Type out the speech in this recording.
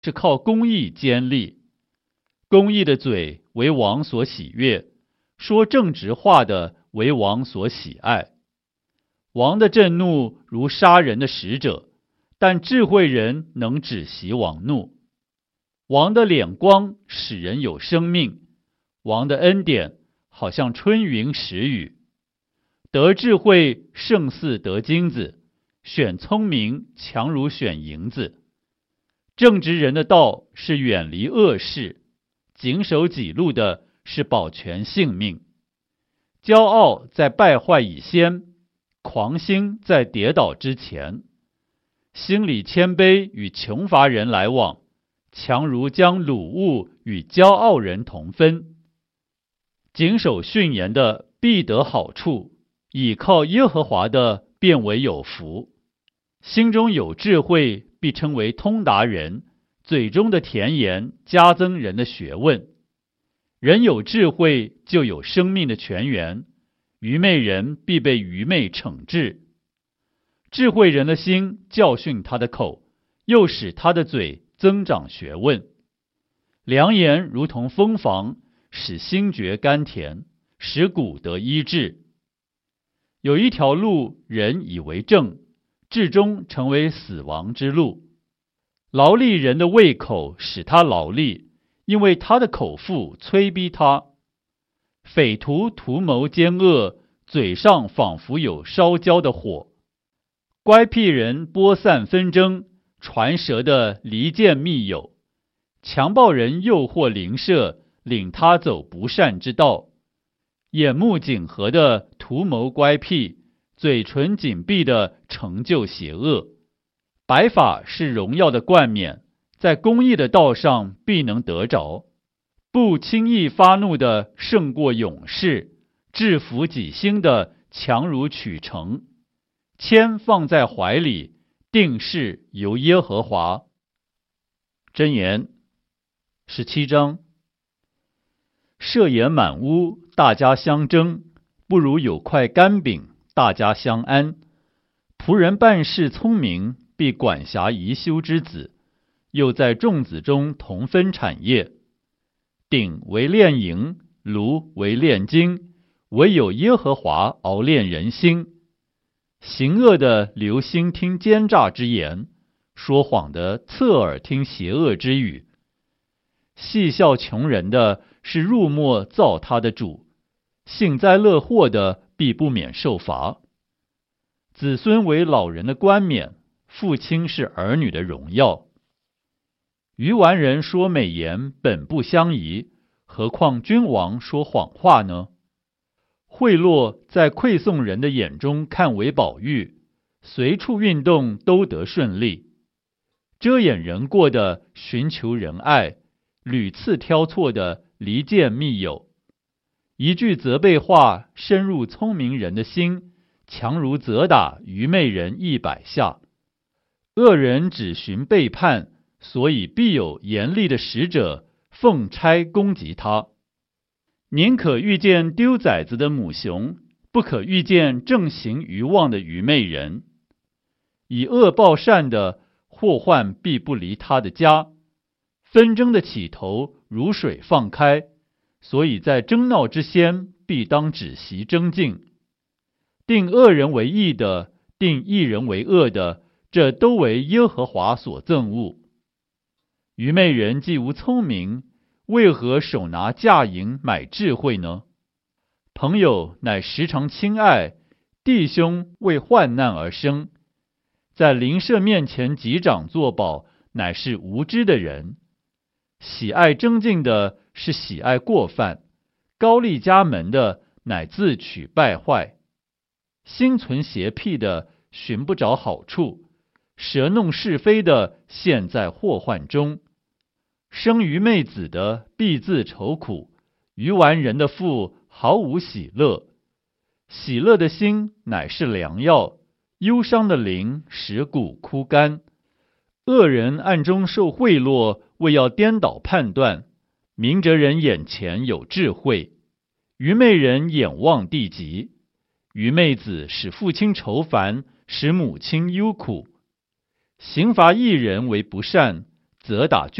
是靠公义坚立。公义的嘴为王所喜悦，说正直话的为王所喜爱。王的震怒如杀人的使者，但智慧人能止息王怒。王的脸光使人有生命，王的恩典好像春云时雨。得智慧胜似得金子，选聪明强如选银子。正直人的道是远离恶事，谨守己路的是保全性命。骄傲在败坏以先，狂心在跌倒之前。心里谦卑与穷乏人来往，强如将掳物与骄傲人同分。谨守训言的必得好处，倚靠耶和华的便为有福。心中有智慧必称为通达人，嘴中的甜言加增人的学问。人有智慧就有生命的泉源，愚昧人必被愚昧惩治。智慧人的心教训他的口，又使他的嘴增长学问。良言如同蜂房，使心觉甘甜，使骨得医治。有一条路人以为正，至终成为死亡之路。劳力人的胃口使他劳力，因为他的口腹催逼他。匪徒图谋奸恶，嘴上仿佛有烧焦的火。乖僻人播散纷争，传舌的离间密友。强暴人诱惑邻舍，领他走不善之道。眼目紧合的图谋乖僻，嘴唇紧闭的成就邪恶。白发是荣耀的冠冕，在公义的道上必能得着。不轻易发怒的胜过勇士，制服己心的强如取城。铅放在怀里，定是由耶和华。箴言17章。设言满屋，大家相争，不如有块干饼，大家相安。仆人办事聪明，必管辖宜修之子，又在众子中同分产业。鼎为炼银，炉为炼金，唯有耶和华熬炼人心。行恶的留心听奸诈之言，说谎的侧耳听邪恶之语。戏笑穷人的是入没造他的主，幸灾乐祸的必不免受罚。子孙为老人的冠冕，父亲是儿女的荣耀。愚顽人说美言本不相宜，何况君王说谎话呢？贿赂在馈送人的眼中看为宝玉，随处运动都得顺利。遮掩人过的寻求仁爱，屡次挑错的离间密友。一句责备话深入聪明人的心，强如责打愚昧人100下。恶人只寻背叛，所以必有严厉的使者奉差攻击他。宁可遇见丢崽子的母熊，不可遇见正行愚妄的愚昧人。以恶报善的，祸患必不离他的家。纷争的起头如水放开，所以在争闹之先，必当止息争竞。定恶人为义的，定义人为恶的，这都为耶和华所憎恶。愚昧人既无聪明，为何手拿价银买智慧呢？朋友乃时常亲爱，弟兄为患难而生。在邻舍面前击掌作保，乃是无知的人。喜爱争竞的是喜爱过犯，高丽家门的乃自取败坏。心存邪僻的寻不着好处，舌弄是非的陷在祸患中。生愚昧子的必自愁苦，愚顽人的腹毫无喜乐。喜乐的心乃是良药，忧伤的灵使骨枯干。恶人暗中受贿赂，为要颠倒判断。明哲人眼前有智慧，愚昧人眼望地极。愚昧子使父亲愁烦，使母亲忧苦。刑罚一人为不善， 责打